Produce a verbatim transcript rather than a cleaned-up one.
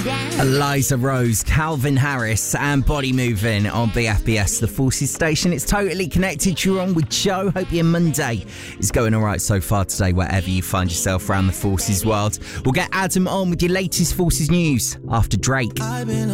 Eliza Rose, Calvin Harris and Body Moving on B F B S, the Forces station. It's totally connected. You're on with Joe. Hope your Monday is going all right so far today, wherever you find yourself around the Forces world. We'll get Adam on with your latest Forces news after Drake. I've been